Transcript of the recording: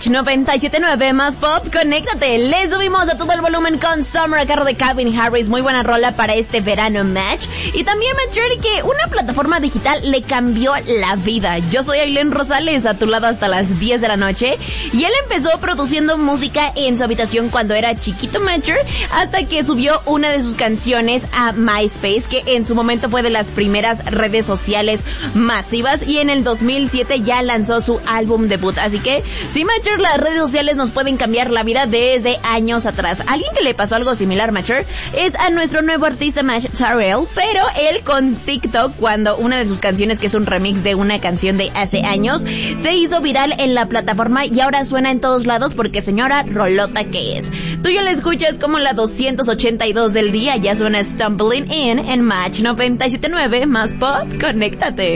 Match 97.9 más pop, conéctate. Le subimos a todo el volumen con Summer a cargo de Calvin Harris. Muy buena rola para este verano, Match. Y también mencioné que una plataforma digital le cambió la vida. Yo soy Ailén Rosales, a tu lado hasta las 10 de la noche. Y él empezó produciendo música en su habitación cuando era chiquito, Matcher, hasta que subió una de sus canciones a MySpace, que en su momento fue de las primeras redes sociales masivas, y en el 2007 ya lanzó su álbum debut. Así que, sí, Matcher, las redes sociales nos pueden cambiar la vida desde años atrás. Alguien que le pasó algo similar, Matcher, es a nuestro nuevo artista Mash Tyrell, pero él con TikTok, cuando una de sus canciones, que es un remix de una canción de hace años, se hizo viral en la plataforma y ahora suena en todos lados porque, señora, rolota que es. Tú ya la escuchas como la 282 del día, ya suena Stumbling In en Match 97.9 más pop, conéctate.